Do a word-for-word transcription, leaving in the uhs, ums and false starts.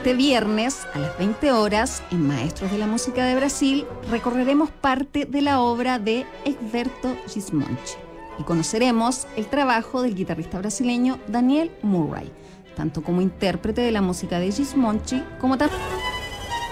Este viernes a las veinte horas, en Maestros de la Música de Brasil, recorreremos parte de la obra de Egberto Gismonti y conoceremos el trabajo del guitarrista brasileño Daniel Murray, tanto como intérprete de la música de Gismonti como también